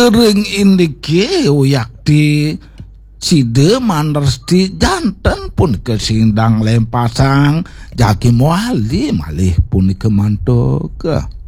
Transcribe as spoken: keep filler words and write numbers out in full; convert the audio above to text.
Tering indiki uyak di Side mandersti janten pun kesindang lempasang jaki muali malih pun kemantuk.